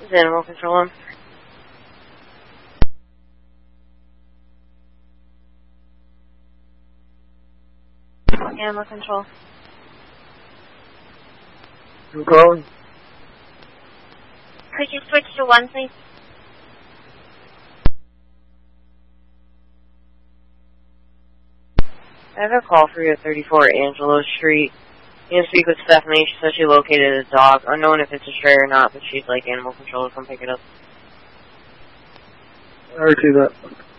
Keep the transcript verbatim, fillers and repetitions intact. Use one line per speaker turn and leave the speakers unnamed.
This is Animal Control. Animal Control.
Who's calling?
Could you switch to one, please? I have a call for you at thirty-four Angelo Street. You can speak with Stephanie. She said she located a dog. Unknown if it's a stray or not, but she'd like Animal Control to come pick it up.
I already see that.